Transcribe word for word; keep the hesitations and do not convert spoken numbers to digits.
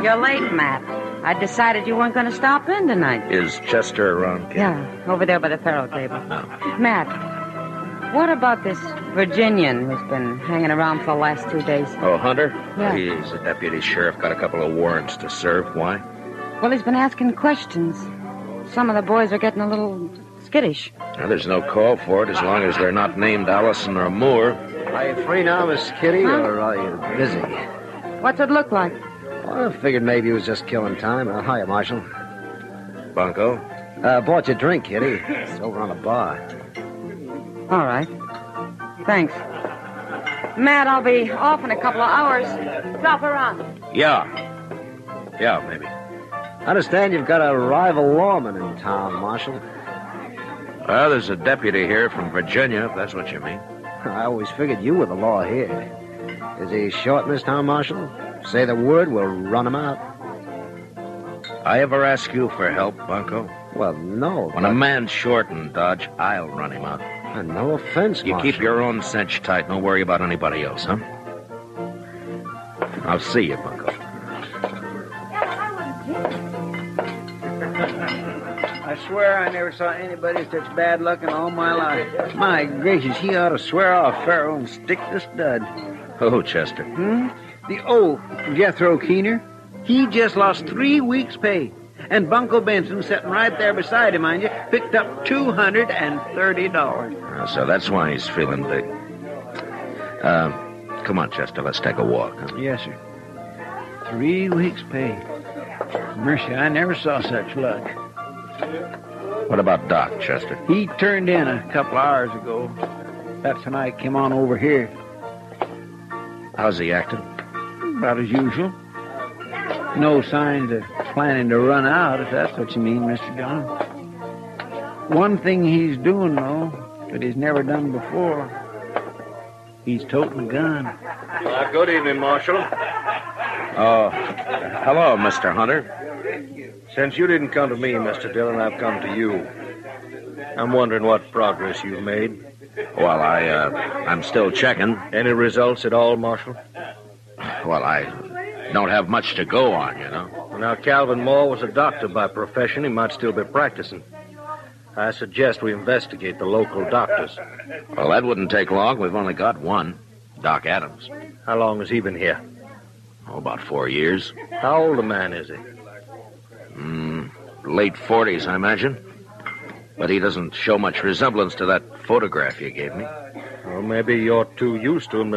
You're late, Matt. I decided you weren't going to stop in tonight. Is Chester around, Kid? Yeah, over there by the faro table. No. Matt, what about this Virginian who's been hanging around for the last two days? Oh, Hunter? Yeah. He's a deputy sheriff, got a couple of warrants to serve. Why? Well, he's been asking questions. Some of the boys are getting a little skittish. Well, there's no call for it as long as they're not named Allison or Moore. Are you free now, Miss Kitty, Huh? or are you busy? What's it look like? Well, I figured maybe he was just killing time. Uh, hiya, Marshal. Bunko? Uh, bought you a drink, Kitty. It's over on the bar. All right. Thanks. Matt, I'll be off in a couple of hours. Drop around. Yeah. Yeah, maybe. I understand you've got a rival lawman in town, Marshal. Well, there's a deputy here from Virginia, if that's what you mean. I always figured you were the law here. Is he short in this town, Marshal? Say the word, we'll run him out. I ever ask you for help, Bunko? Well, no. When but... a man's short in Dodge, I'll run him out. Uh, no offense, You Marshal. keep your own cinch tight. Don't worry about anybody else, huh? I'll see you, Bunko. I swear I never saw anybody with such bad luck in all my life. My gracious, he ought to swear off Pharaoh and stick the stud. Oh, Chester. Hmm? The old Jethro Keener. He just lost three weeks' pay. And Bunko Benson, sitting right there beside him, mind you, picked up two hundred thirty dollars. Uh, so that's why he's feeling big. Uh, come on, Chester, let's take a walk. Huh? Yes, sir. Three weeks' pay. Mercy, I never saw such luck. What about Doc, Chester? He turned in a couple hours ago. That's when I came on over here. How's he acting? About as usual. No signs of planning to run out, if that's what you mean, Mister John. One thing he's doing, though, that he's never done before, he's toting a gun. Uh, good evening, Marshal. Oh, hello, Mister Hunter. Since you didn't come to me, Mister Dillon, I've come to you. I'm wondering what progress you've made. Well, I, uh, I'm still checking. Any results at all, Marshal? Well, I don't have much to go on, you know. Now, Calvin Moore was a doctor by profession. He might still be practicing. I suggest we investigate the local doctors. Well, that wouldn't take long. We've only got one, Doc Adams. How long has he been here? Oh, about four years. How old a man is he? Mm, late forties, I imagine. But he doesn't show much resemblance to that photograph you gave me. Well, maybe you're too used to him to